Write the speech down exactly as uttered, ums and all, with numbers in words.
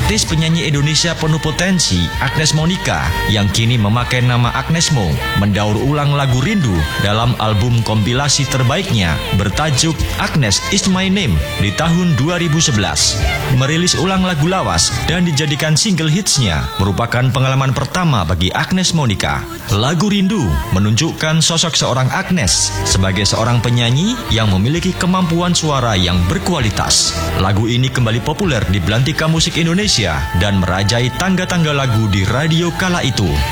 Artis penyanyi Indonesia penuh potensi, Agnes Monica, yang kini memakai nama Agnes Mo, mendaur ulang lagu Rindu dalam album kompilasi terbaiknya bertajuk Agnes Is My Name di tahun dua ribu sebelas. Merilis ulang lagu lawas dan dijadikan single hitsnya merupakan pengalaman pertama bagi Agnes Monica. Lagu Rindu menunjukkan sosok seorang Agnes sebagai seorang penyanyi yang memiliki kemampuan suara yang berkualitas. Lagu ini kembali populer di belantika musik Indonesia dan merajai tangga-tangga lagu di radio kala itu.